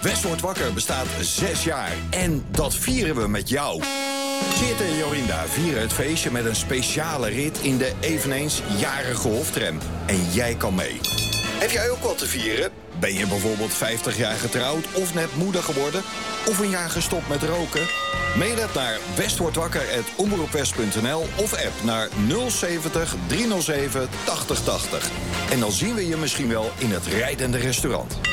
West wordt wakker bestaat 6 jaar en dat vieren we met jou. Geert en Jorinda vieren het feestje met een speciale rit in de eveneens jarige hoftram. En jij kan mee. Heb jij ook wat te vieren? Ben je bijvoorbeeld 50 jaar getrouwd of net moeder geworden? Of een jaar gestopt met roken? Mail het naar westwordwakker@omroepwest.nl of app naar 070 307 8080. En dan zien we je misschien wel in het rijdende restaurant.